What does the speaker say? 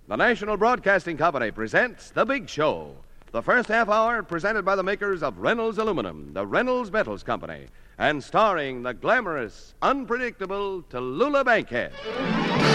The National Broadcasting Company presents The Big Show. The first half hour presented by the makers of Reynolds Aluminum, the Reynolds Metals Company, and starring the glamorous, unpredictable Tallulah Bankhead.